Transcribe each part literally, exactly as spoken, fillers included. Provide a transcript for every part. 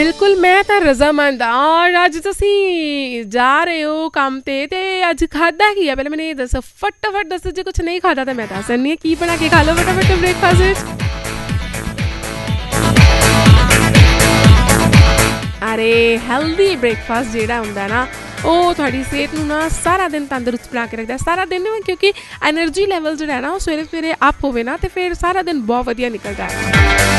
बिल्कुल मैं तां रज़ामंद और अज तुसीं जा रहे हो काम ते ते अज खादा की है? पहले मैंने ये दसो, फटाफट दसो। जे कुछ नहीं खाता तो मैं दस दिन्नी की बना के खा लो फटाफट ब्रेकफास्ट। अरे हैल्दी ब्रेकफास्ट जिहड़ा हुंदा ना ਉਹ ਤੁਹਾਡੀ ਸਿਹਤ ਨੂੰ ਨਾ ਸਾਰਾ ਦਿਨ ਤੰਦਰੁਸਤ ਬਣਾ ਕੇ ਰੱਖਦਾ ਸਾਰਾ ਦਿਨ ਕਿਉਂਕਿ ਐਨਰਜੀ ਲੈਵਲ ਜਿਹੜਾ ਨਾ ਉਹ ਸਵੇਰੇ ਸਵੇਰੇ ਅਪ ਹੋਵੇ ਨਾ ਤੇ ਫਿਰ ਸਾਰਾ ਦਿਨ ਬਹੁਤ ਵਧੀਆ ਨਿਕਲਦਾ ਹੈ।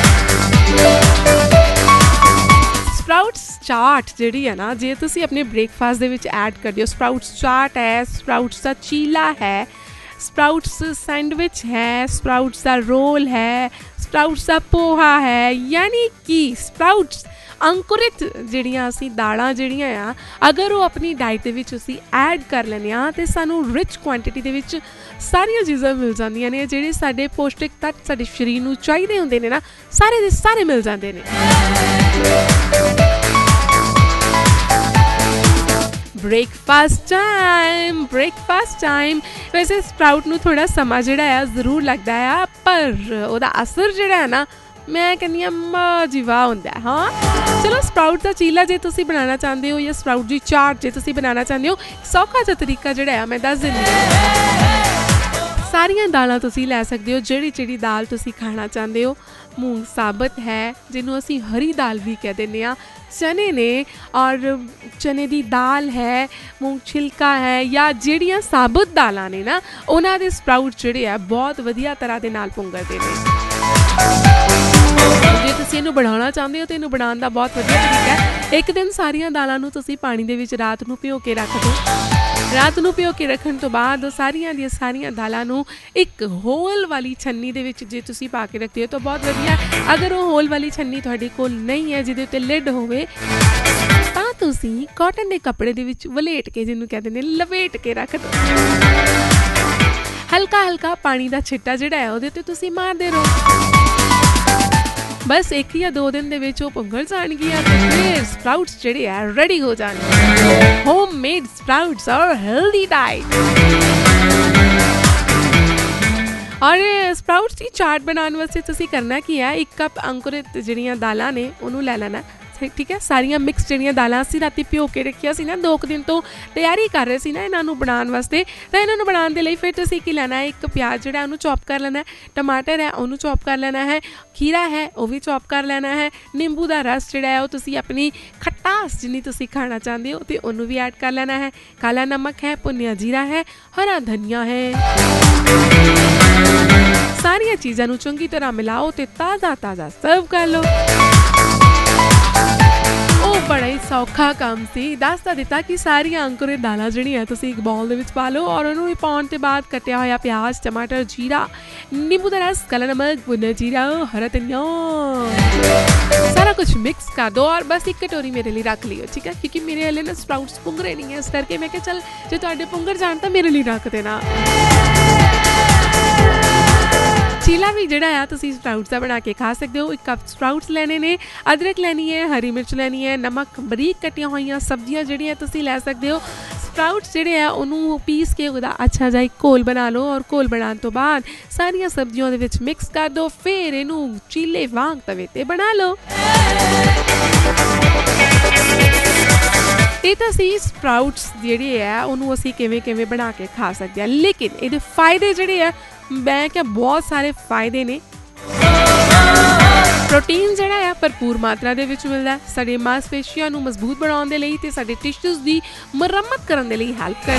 ਸਪਰਾਊਟਸ ਚਾਟ ਜਿਹੜੀ ਹੈ ਨਾ ਜੇ ਤੁਸੀਂ ਆਪਣੇ ਬ੍ਰੇਕਫਾਸਟ ਦੇ ਵਿੱਚ ਐਡ ਕਰਦੇ ਹੋ, ਸਪਰਾਊਟਸ ਚਾਟ ਹੈ, ਸਪਰਾਊਟਸ ਦਾ ਚੀਲਾ ਹੈ, ਸਪਰਾਊਟਸ ਸੈਂਡਵਿਚ ਹੈ, ਸਪਰਾਊਟਸ ਦਾ ਰੋਲ ਹੈ, ਸਪਰਾਊਟਸ ਦਾ ਪੋਹਾ ਹੈ, ਯਾਨੀ ਕਿ ਸਪਰਾਊਟਸ ਅੰਕੁਰਿਤ ਜਿਹੜੀਆਂ ਅਸੀਂ ਦਾਲਾਂ ਜਿਹੜੀਆਂ ਆ ਅਗਰ ਉਹ ਆਪਣੀ ਡਾਈਟ ਦੇ ਵਿੱਚ ਅਸੀਂ ਐਡ ਕਰ ਲੈਂਦੇ ਹਾਂ ਤਾਂ ਸਾਨੂੰ ਰਿਚ ਕੁਆਂਟਿਟੀ ਦੇ ਵਿੱਚ ਸਾਰੀਆਂ ਚੀਜ਼ਾਂ ਮਿਲ ਜਾਂਦੀਆਂ ਨੇ ਜਿਹੜੇ ਸਾਡੇ ਪੌਸ਼ਟਿਕ ਤੱਤ ਸਾਡੇ ਸਰੀਰ ਨੂੰ ਚਾਹੀਦੇ ਹੁੰਦੇ ਨੇ ਨਾ ਸਾਰੇ ਦੇ ਸਾਰੇ ਮਿਲ ਜਾਂਦੇ ਨੇ। ब्रेकफास्ट टाइम ब्रेकफास्ट टाइम वैसे स्प्राउट ਨੂੰ ਥੋੜਾ ਸਮਾਂ ਜਿਹੜਾ ਆ ਜ਼ਰੂਰ ਲੱਗਦਾ ਆ ਪਰ ਉਹਦਾ ਅਸਰ ਜਿਹੜਾ ਹੈ ਨਾ ਮੈਂ ਕਹਿੰਦੀ ਹਾਂ ਮਾਜੀਵਾ ਹੁੰਦਾ ਹਾਂ। ਚਲੋ ਸਪਰਾਊਟ ਦਾ ਚੀਲਾ ਜੇ ਤੁਸੀਂ ਬਣਾਉਣਾ ਚਾਹੁੰਦੇ ਹੋ ਜਾਂ ਸਪਰਾਊਟ ਦੀ ਚਾਟ ਜੇ ਤੁਸੀਂ ਬਣਾਉਣਾ ਚਾਹੁੰਦੇ ਹੋ ਸੌਖਾ ਜਿਹਾ ਤਰੀਕਾ ਜਿਹੜਾ ਆ ਮੈਂ ਦੱਸ ਦਿੰਦੀ ਹਾਂ। ਸਾਰੀਆਂ ਦਾਲਾਂ ਤੁਸੀਂ ਲੈ ਸਕਦੇ ਹੋ ਜਿਹੜੀ ਜਿਹੜੀ ਦਾਲ ਤੁਸੀਂ ਖਾਣਾ ਚਾਹੁੰਦੇ ਹੋ। मूंग साबत है जिन्हों असी हरी दाल भी कह देने आ, चने ने और चने दी दाल है, मूंग छिलका है या ਜਿਹੜੀਆਂ ਸਾਬਤ ਦਾਲਾਂ ਨੇ ਨਾ ਉਹਨਾਂ ਦੇ ਸਪਰਾਊਟ ਜਿਹੜੇ ਆ ਬਹੁਤ ਵਧੀਆ ਤਰ੍ਹਾਂ ਦੇ ਨਾਲ ਪੁੰਗਰਦੇ ਨੇ। ਜੇ ਤੁਸੀਂ ਇਹਨੂੰ ਬਣਾਉਣਾ ਚਾਹੁੰਦੇ ਹੋ ਤਾਂ ਇਹਨੂੰ ਬਣਾਉਣ ਦਾ ਬਹੁਤ ਵਧੀਆ ਤਰੀਕਾ ਹੈ। ਇੱਕ ਦਿਨ ਸਾਰੀਆਂ ਦਾਲਾਂ ਨੂੰ ਤੁਸੀਂ ਪਾਣੀ ਦੇ ਵਿੱਚ ਰਾਤ ਨੂੰ ਭਿਓ ਕੇ ਰੱਖ ਦਿਓ। ਰਾਤ ਨੂੰ ਭਿਓ ਕੇ ਰੱਖਣ ਤੋਂ ਬਾਅਦ ਸਾਰੀਆਂ ਦੀਆਂ ਸਾਰੀਆਂ ਦਾਲਾਂ ਨੂੰ ਇੱਕ ਹੋਲ ਵਾਲੀ ਛੰਨੀ ਦੇ ਵਿੱਚ ਜੇ ਤੁਸੀਂ ਪਾ ਕੇ ਰੱਖਦੇ ਹੋ ਤਾਂ ਬਹੁਤ ਵਧੀਆ। ਅਗਰ ਉਹ ਹੋਲ ਵਾਲੀ ਛੰਨੀ ਤੁਹਾਡੇ ਕੋਲ ਨਹੀਂ ਹੈ ਜਿਹਦੇ ਉੱਤੇ ਲਿਡ ਹੋਵੇ ਤਾਂ ਤੁਸੀਂ ਕਾਟਨ ਦੇ ਕੱਪੜੇ ਦੇ ਵਿੱਚ ਵਲੇਟ ਕੇ ਜਿਹਨੂੰ ਕਹਿੰਦੇ ਨੇ ਲਪੇਟ ਕੇ ਰੱਖ ਦਿਓ। ਹਲਕਾ ਹਲਕਾ ਪਾਣੀ ਦਾ ਛਿੱਟਾ ਜਿਹੜਾ ਹੈ ਉਹਦੇ ਉੱਤੇ ਤੁਸੀਂ ਮਾਰਦੇ ਰਹੋ। ਬਸ ਇੱਕ ਜਾਂ ਦੋ ਦਿਨ ਦੇ ਵਿੱਚ ਉਹ ਪੁੰਗਰ ਜਾਣਗੀਆਂ ਤੇ ਫਿਰ ਸਪਰਾਊਟਸ ਜਿਹੜੇ ਆ ਰੈਡੀ ਹੋ ਜਾਣਗੇ। ਹੋਮ ਮੇਡ ਸਪਰਾਊਟਸ ਔਰ ਹੈਲਦੀ ਡਾਈਟ। ਔਰ ਸਪਰਾਊਟਸ ਦੀ ਚਾਟ ਬਣਾਉਣ ਵਾਸਤੇ ਤੁਸੀਂ ਕਰਨਾ ਕੀ ਹੈ, ਇੱਕ ਕੱਪ ਅੰਕੁਰਿਤ ਜਿਹੜੀਆਂ ਦਾਲਾਂ ਨੇ ਉਹਨੂੰ ਲੈ ਲੈਣਾ। ਠੀਕ ਹੈ, ਸਾਰੀਆਂ ਮਿਕਸ ਜਿਹੜੀਆਂ ਦਾਲਾਂ ਅਸੀਂ ਰਾਤੀ ਭਿਓ ਕੇ ਰੱਖੀਆਂ ਸੀ ਨਾ ਦੋ ਕੁ ਦਿਨ ਤੋਂ ਤਿਆਰੀ ਕਰ ਰਹੇ ਸੀ ਨਾ ਇਹਨਾਂ ਨੂੰ ਬਣਾਉਣ ਵਾਸਤੇ ਤਾਂ ਇਹਨਾਂ ਨੂੰ ਬਣਾਉਣ ਦੇ ਲਈ ਫਿਰ ਤੁਸੀਂ ਕੀ ਲੈਣਾ ਹੈ, ਇੱਕ ਪਿਆਜ਼ ਜਿਹੜਾ ਉਹਨੂੰ ਚੌਪ ਕਰ ਲੈਣਾ, ਟਮਾਟਰ ਹੈ ਉਹਨੂੰ ਚੌਪ ਕਰ ਲੈਣਾ ਹੈ, ਖੀਰਾ ਹੈ ਉਹ ਵੀ ਚੌਪ ਕਰ ਲੈਣਾ ਹੈ, ਨਿੰਬੂ ਦਾ ਰਸ ਜਿਹੜਾ ਹੈ ਉਹ ਤੁਸੀਂ ਆਪਣੀ ਖਟਾਸ ਜਿੰਨੀ ਤੁਸੀਂ ਖਾਣਾ ਚਾਹੁੰਦੇ ਹੋ ਤੇ ਉਹਨੂੰ ਵੀ ਐਡ ਕਰ ਲੈਣਾ ਹੈ, ਕਾਲਾ ਨਮਕ ਹੈ, ਭੁੰਨਿਆ ਜੀਰਾ ਹੈ, ਹਰਾ ਧਨੀਆ ਹੈ। ਸਾਰੀਆਂ ਚੀਜ਼ਾਂ ਨੂੰ ਚੰਗੀ ਤਰ੍ਹਾਂ ਮਿਲਾਓ ਤੇ ਤਾਜ਼ਾ ਤਾਜ਼ਾ ਸਰਵ ਕਰ ਲਓ। ਉਹ ਬੜਾ ਹੀ ਸੌਖਾ ਕੰਮ ਸੀ। ਦੱਸ ਤਾਂ ਦਿੱਤਾ ਕਿ ਸਾਰੀਆਂ ਅੰਕੁਰਿਤ ਦਾਲਾਂ ਜਿਹੜੀਆਂ ਤੁਸੀਂ ਇੱਕ ਬਾਉਲ ਦੇ ਵਿੱਚ ਪਾ ਲਓ ਔਰ ਉਹਨੂੰ ਵੀ ਪਾਉਣ ਤੋਂ ਬਾਅਦ ਕੱਟਿਆ ਹੋਇਆ ਪਿਆਜ਼, ਟਮਾਟਰ, ਜੀਰਾ, ਨਿੰਬੂ ਦਾ ਰਸ, ਕਾਲਾ ਨਮਕ, ਭੁੰਨਿਆ ਜੀਰਾ, ਹਰਾ ਧਨੀਆ ਸਾਰਾ ਕੁਝ ਮਿਕਸ ਕਰ ਦਿਓ ਔਰ ਬਸ ਇੱਕ ਕਟੋਰੀ ਮੇਰੇ ਲਈ ਰੱਖ ਲਿਓ। ਠੀਕ ਹੈ, ਕਿਉਂਕਿ ਮੇਰੇ ਹਲੇ ਨਾ ਸਪਰਾਊਟਸ ਪੁੰਗਰੇ ਨਹੀਂ ਹੈ ਇਸ ਕਰਕੇ ਮੈਂ ਕਿਹਾ ਚੱਲ ਜੇ ਤੁਹਾਡੇ ਪੁੰਗਰ ਜਾਣ ਤਾਂ ਮੇਰੇ ਲਈ ਰੱਖ ਦੇਣਾ। ਚੀਲਾ ਵੀ ਜਿਹੜਾ ਆ ਤੁਸੀਂ ਸਪਰਾਊਟਸ ਦਾ ਬਣਾ ਕੇ ਖਾ ਸਕਦੇ ਹੋ। ਇੱਕ ਕੱਪ ਸਪਰਾਊਟਸ ਲੈਣੇ ਨੇ, ਅਦਰਕ ਲੈਣੀ ਹੈ, ਹਰੀ ਮਿਰਚ ਲੈਣੀ ਹੈ, ਨਮਕ, ਬਰੀਕ ਕੱਟੀਆਂ ਹੋਈਆਂ ਸਬਜ਼ੀਆਂ ਜਿਹੜੀਆਂ ਤੁਸੀਂ ਲੈ ਸਕਦੇ ਹੋ। ਸਪਰਾਊਟਸ ਜਿਹੜੇ ਆ ਉਹਨੂੰ ਪੀਸ ਕੇ ਉਹਦਾ ਅੱਛਾ ਜਿਹਾ ਇੱਕ ਘੋਲ ਬਣਾ ਲਓ ਔਰ ਘੋਲ ਬਣਾਉਣ ਤੋਂ ਬਾਅਦ ਸਾਰੀਆਂ ਸਬਜ਼ੀਆਂ ਦੇ ਵਿੱਚ ਮਿਕਸ ਕਰ ਦਿਓ। ਫਿਰ ਇਹਨੂੰ ਚੀਲੇ ਵਾਂਗ ਤਵੇ 'ਤੇ ਬਣਾ ਲਓ। ਇਹ ਤਾਂ ਸੀ ਸਪਰਾਊਟਸ ਜਿਹੜੇ ਆ ਉਹਨੂੰ ਅਸੀਂ ਕਿਵੇਂ ਕਿਵੇਂ ਬਣਾ ਕੇ ਖਾ ਸਕਦੇ ਹਾਂ, ਲੇਕਿਨ ਇਹਦੇ ਫਾਇਦੇ ਜਿਹੜੇ ਆ ਮੈਂ ਕਿਹਾ ਬਹੁਤ ਸਾਰੇ ਫਾਇਦੇ ਨੇ। ਪ੍ਰੋਟੀਨ ਜਿਹੜਾ ਆ ਭਰਪੂਰ ਮਾਤਰਾ ਦੇ ਵਿੱਚ ਮਿਲਦਾ, ਸਾਡੇ ਮਾਸਪੇਸ਼ੀਆਂ ਨੂੰ ਮਜ਼ਬੂਤ ਬਣਾਉਣ ਦੇ ਲਈ ਤੇ ਸਾਡੇ ਟਿਸ਼ੂਜ਼ ਦੀ ਮੁਰੰਮਤ ਕਰਨ ਦੇ ਲਈ ਹੈਲਪ ਕਰਦਾ।